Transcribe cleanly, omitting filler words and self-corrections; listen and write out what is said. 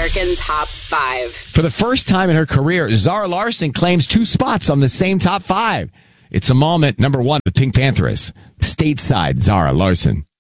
American Top 5. For the first time in her career, Zara Larsson claims 2 spots on the same top 5. It's a moment. Number 1, the Pink Pantheress. Stateside, Zara Larsson.